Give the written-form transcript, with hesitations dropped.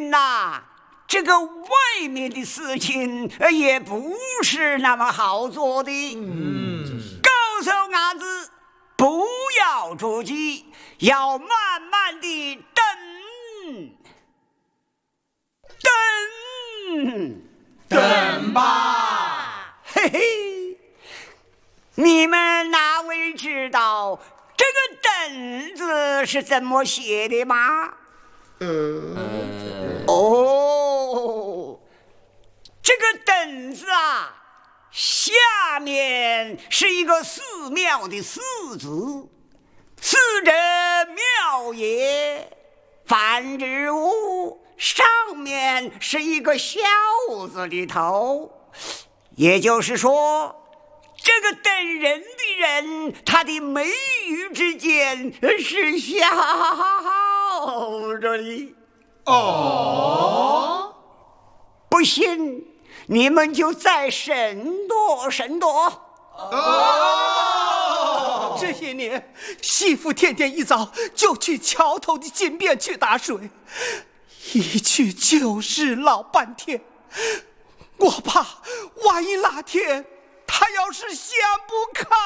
明呐，这个外面的事情也不是那么好做的。告诉伢子不要着急，要慢慢的等吧。 嘿嘿，你们哪位知道这个等字是怎么写的吗？这个等字啊，下面是一个寺庙的寺字，寺者庙也，凡之物，上面是一个孝字的头，也就是说，这个等人的人，他的眉宇之间是笑着的。不信你们就再审度审度。 这些年媳妇天天一早就去桥头的井边去打水，一去就是老半天。我怕万一哪天他要是想不开